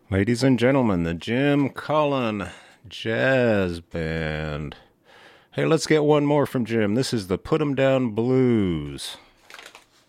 Ladies and gentlemen, the Jim Cullen Jazz Band. Hey, let's get one more from Jim. This is the Put 'em Down Blues.